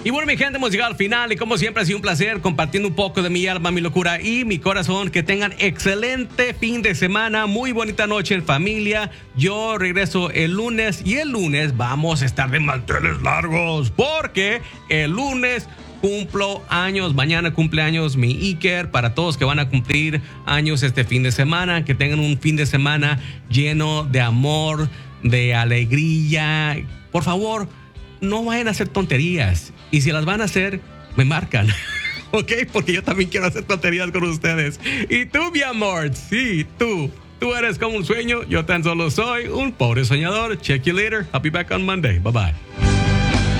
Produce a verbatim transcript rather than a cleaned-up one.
Y bueno, mi gente, hemos llegado al final y como siempre ha sido un placer compartiendo un poco de mi alma, mi locura y mi corazón. Que tengan excelente fin de semana, muy bonita noche en familia. Yo regreso el lunes y el lunes vamos a estar de manteles largos porque el lunes cumplo años, mañana cumpleaños mi Iker. Para todos que van a cumplir años este fin de semana, que tengan un fin de semana lleno de amor, de alegría. Por favor, no vayan a hacer tonterías. Y si las van a hacer, me marcan. ¿Ok? Porque yo también quiero hacer tonterías con ustedes. Y tú, mi amor, sí, tú. Tú eres como un sueño. Yo tan solo soy un pobre soñador. Check you later. I'll be back on Monday. Bye bye.